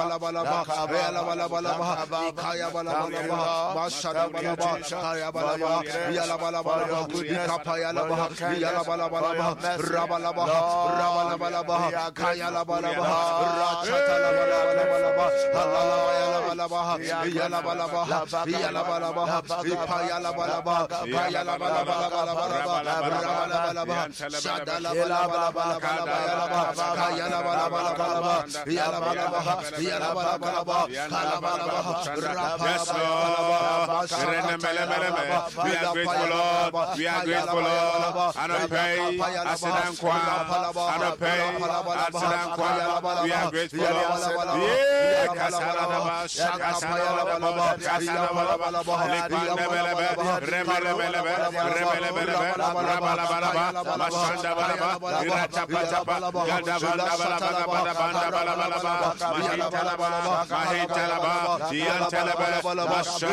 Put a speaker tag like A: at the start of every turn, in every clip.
A: We are grateful, Lord. Anopay, Asidankwa, Anopay, Asidankwa. We are grateful, Lord. Yeah, Kasaladaba, Shakasaladaba, Kasaladaba, Lekandabelebe, Rebelebelebe, Rebelebelebe, Rabalabalaba, Mashandabalaba, Iratapatapa, Gadabandabalabalabalabalaba, Mahintalabalaba, Mahintalaba, Yantalaba,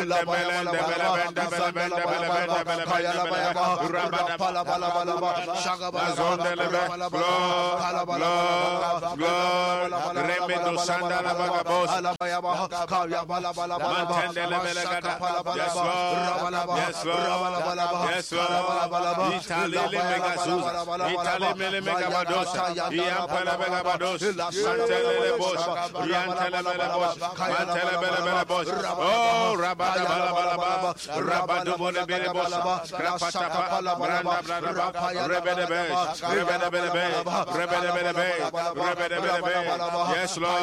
A: yes, Lord.